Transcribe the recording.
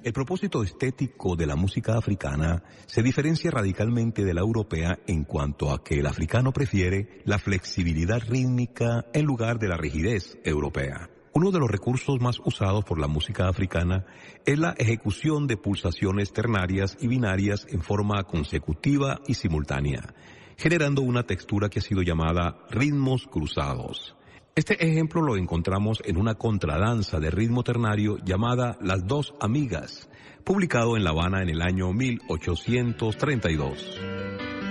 El propósito estético de la música africana se diferencia radicalmente de la europea en cuanto a que el africano prefiere la flexibilidad rítmica en lugar de la rigidez europea. Uno de los recursos más usados por la música africana es la ejecución de pulsaciones ternarias y binarias en forma consecutiva y simultánea, generando una textura que ha sido llamada ritmos cruzados. Este ejemplo lo encontramos en una contradanza de ritmo ternario llamada Las Dos Amigas, publicado en La Habana en el año 1832.